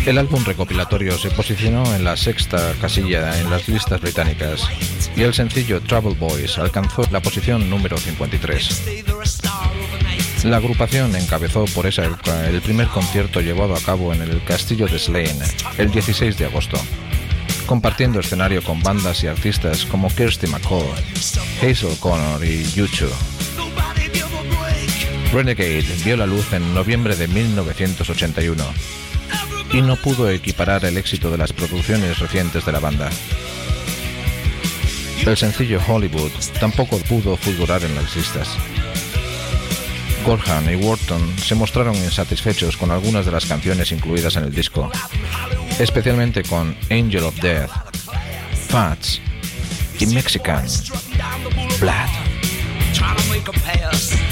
El álbum recopilatorio se posicionó en la sexta casilla en las listas británicas y el sencillo Trouble Boys alcanzó la posición número 53. La agrupación encabezó por esa época el primer concierto llevado a cabo en el Castillo de Slane el 16 de agosto, compartiendo escenario con bandas y artistas como Kirsty MacColl, Hazel Connor y U2. Renegade vio la luz en noviembre de 1981 y no pudo equiparar el éxito de las producciones recientes de la banda. El sencillo Hollywood tampoco pudo figurar en las listas. Gorham y Wharton se mostraron insatisfechos con algunas de las canciones incluidas en el disco, especialmente con Angel of Death, Fats y Mexican Blood.